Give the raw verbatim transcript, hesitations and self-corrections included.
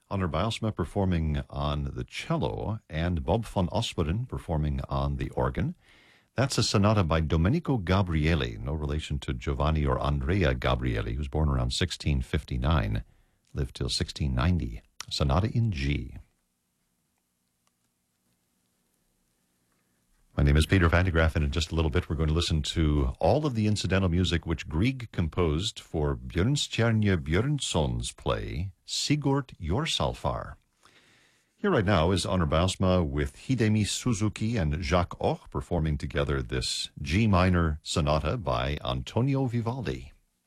Honor Bijlsma performing on the cello, and Bob van Osperen performing on the organ. That's a sonata by Domenico Gabrieli, no relation to Giovanni or Andrea Gabrieli, who was born around sixteen fifty-nine, lived till sixteen ninety. Sonata in G. My name is Peter Van de Graaf, and in just a little bit we're going to listen to all of the incidental music which Grieg composed for Björnstjerne Björnsson's play, Sigurd Jorsalfar. Here right now is Honor Bijlsma with Hidemi Suzuki and Jacques Och performing together this G minor sonata by Antonio Vivaldi.